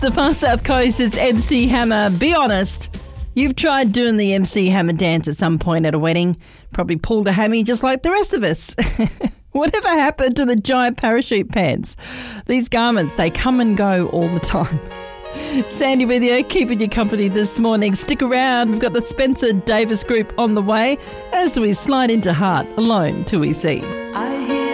The Far South Coast, it's MC Hammer. Be honest, you've tried doing the MC Hammer dance at some point at a wedding. Probably pulled a hammy just like the rest of us. Whatever happened to the giant parachute pants? These garments, they come and go all the time. Sandy with you, keeping you company this morning. Stick around. We've got the Spencer Davis Group on the way as we slide into Heart Alone Till We See.